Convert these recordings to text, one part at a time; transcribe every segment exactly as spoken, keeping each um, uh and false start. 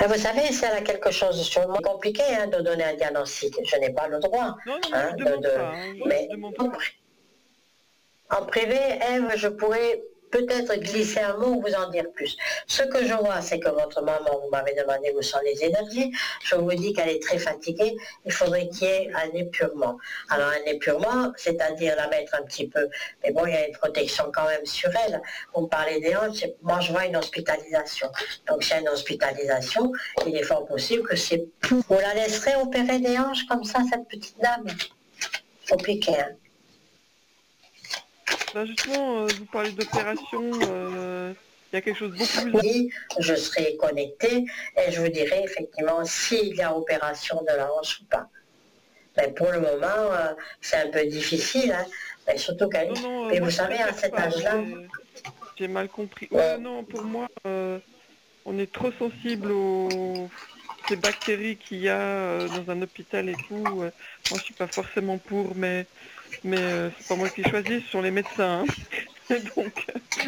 Ah, vous savez, c'est là quelque chose de sûrement compliqué hein, de donner un diagnostic. Je n'ai pas le droit. Non, non, non, Hein, je de, demande de... pas. Hein, je, Mais je demande en, pas. en privé, Ève, je pourrais peut-être glisser un mot ou vous en dire plus. Ce que je vois, c'est que votre maman, vous m'avez demandé où sont les énergies. Je vous dis qu'elle est très fatiguée. Il faudrait qu'il y ait un épurement. Alors un épurement, c'est-à-dire la mettre un petit peu. Mais bon, il y a une protection quand même sur elle. Vous me parlez des hanches, moi je vois une hospitalisation. Donc c'est une hospitalisation, il est fort possible que c'est pour. Vous la laisserez opérer des hanches comme ça, cette petite dame? Compliqué, hein? Ben justement, euh, vous parlez d'opération, euh, il y a quelque chose de beaucoup plus... Oui, je serai connectée et je vous dirai effectivement s'il y a opération de la hanche ou pas. Mais pour le moment, euh, c'est un peu difficile, hein. Mais surtout qu'elle... Non, non, euh, Et moi vous je savez, à préfère cet pas, âge-là, j'ai j'ai mal compris. Ouais, euh, non, pour moi, euh, on est trop sensible aux ces bactéries qu'il y a euh, dans un hôpital et tout. euh. Moi, je suis pas forcément pour, mais mais euh, c'est pas moi qui choisis, ce sont les médecins. Hein. Donc,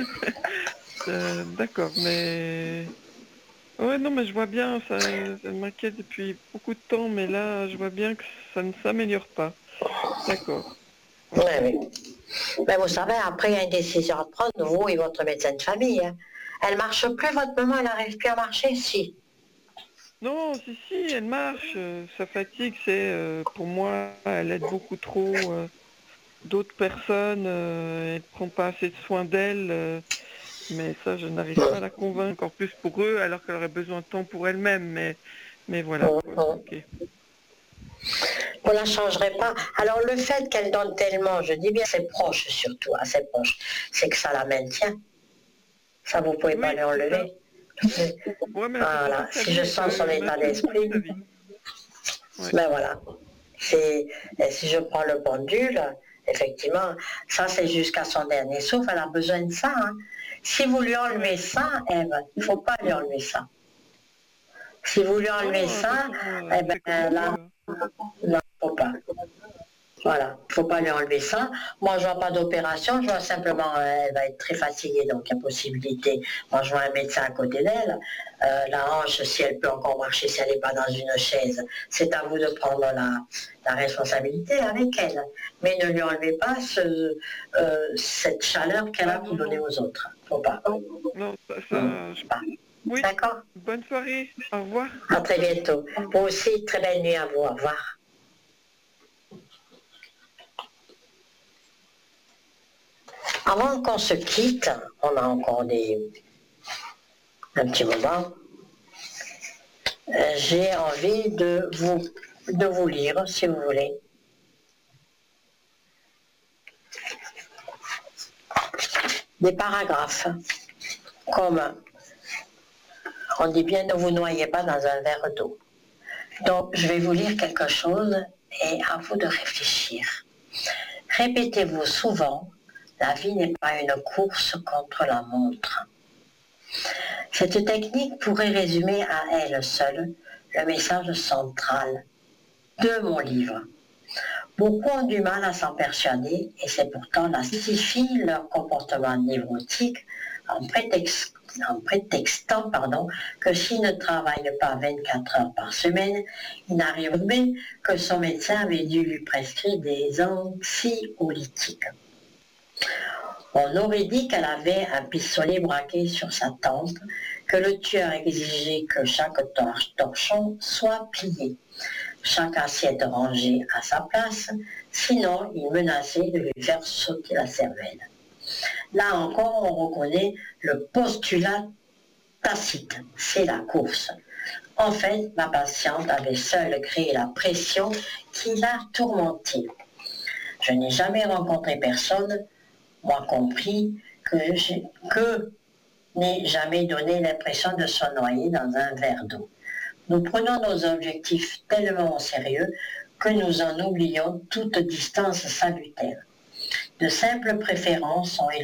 euh, d'accord, mais ouais, non, mais je vois bien, ça, ça m'inquiète depuis beaucoup de temps, mais là, je vois bien que ça ne s'améliore pas. D'accord. oui, Ok. oui. Mais vous savez, après, il y a une décision à prendre, vous et votre médecin de famille. Hein. Elle marche plus, votre maman, elle n'arrive plus à marcher, si. Non, si, si, elle marche. euh, Sa fatigue, c'est, euh, pour moi, elle aide beaucoup trop euh, d'autres personnes. Euh, elle ne prend pas assez de soin d'elle. euh, mais ça, je n'arrive pas à la convaincre, encore plus pour eux, alors qu'elle aurait besoin de temps pour elle-même. Mais, mais voilà, Hum, quoi. hum. Ok. Vous ne la changerez pas. Alors le fait qu'elle donne tellement, je dis bien ses proches surtout, à ses proches, c'est que ça la maintient. Ça, vous ne pouvez pas Oui, lui c'est ça. enlever. Ouais, mais elle fait pas Voilà, toute sa si je vie. sens son Euh, état maintenant, toute d'esprit, sa vie. Ouais. ben voilà. C'est, et si je prends le pendule, effectivement, ça c'est jusqu'à son dernier souffle, elle a besoin de ça. Hein. Si vous lui enlevez Ouais. ça, Ève, il ne faut pas lui enlever ça. Si vous lui Non, enlevez non, de toute ça, façon, euh, eh elle ben fait comme elle là, veut. non, faut pas. Voilà, il ne faut pas lui enlever ça. Moi, je ne vois pas d'opération, je vois simplement, euh, elle va être très fatiguée, donc il y a possibilité. Moi, je vois un médecin à côté d'elle. Euh, la hanche, si elle peut encore marcher, si elle n'est pas dans une chaise, c'est à vous de prendre la, la responsabilité avec elle. Mais ne lui enlevez pas ce, euh, cette chaleur qu'elle a Ah pour non, donner non. aux autres. Faut pas. Non, ça, Hum, ça, je- pas. Oui. D'accord. Bonne soirée. Au revoir. À très bientôt. Vous aussi, très belle nuit à vous. Au revoir. Avant qu'on se quitte, on a encore des, un petit moment. Euh, j'ai envie de vous, de vous lire, si vous voulez. Des paragraphes, comme on dit bien, ne vous noyez pas dans un verre d'eau. Donc, je vais vous lire quelque chose et à vous de réfléchir. Répétez-vous souvent, la vie n'est pas une course contre la montre. Cette technique pourrait résumer à elle seule le message central de mon livre. Beaucoup ont du mal à s'en persuader et c'est pourtant là justifie leur comportement névrotique en, prétext, en prétextant pardon, que s'il ne travaille pas vingt-quatre heures par semaine, il n'arrive même que son médecin avait dû lui prescrire des anxiolytiques. On aurait dit qu'elle avait un pistolet braqué sur sa tempe, que le tueur exigeait que chaque torchon soit plié, chaque assiette rangée à sa place, sinon il menaçait de lui faire sauter la cervelle. Là encore, on reconnaît le postulat tacite, c'est la course. En fait, ma patiente avait seule créé la pression qui l'a tourmentée. Je n'ai jamais rencontré personne, moi compris, que, que n'ait jamais donné l'impression de se noyer dans un verre d'eau. Nous prenons nos objectifs tellement au sérieux que nous en oublions toute distance salutaire. De simples préférences sont